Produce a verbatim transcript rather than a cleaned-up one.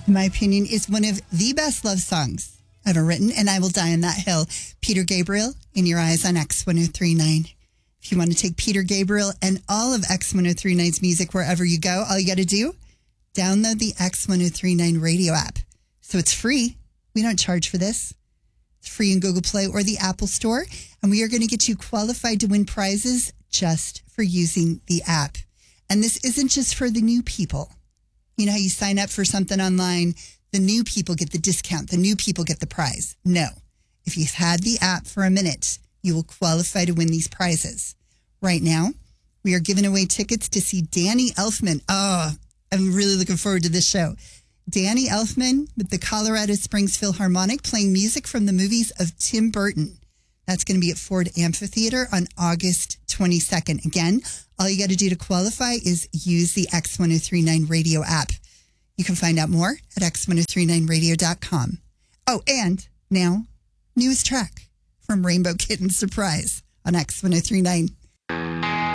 in my opinion, is one of the best love songs ever written, and I Will Die on That Hill. Peter Gabriel, In Your Eyes on X one oh three point nine. If you want to take Peter Gabriel and all of X one oh three point nine's music wherever you go, all you got to do, download the X one oh three point nine radio app. So it's free. We don't charge for this. It's free in Google Play or the Apple Store, and we are going to get you qualified to win prizes just for using the app. And this isn't just for the new people. You know how you sign up for something online, the new people get the discount, the new people get the prize. No. If you've had the app for a minute, you will qualify to win these prizes. Right now, we are giving away tickets to see Danny Elfman. Oh, I'm really looking forward to this show. Danny Elfman with the Colorado Springs Philharmonic playing music from the movies of Tim Burton. That's going to be at Ford Amphitheater on August twenty-second. Again, all you got to do to qualify is use the X one oh three point nine radio app. You can find out more at x one oh three nine radio dot com. Oh, and now, newest track from Rainbow Kitten Surprise on X one oh three point nine.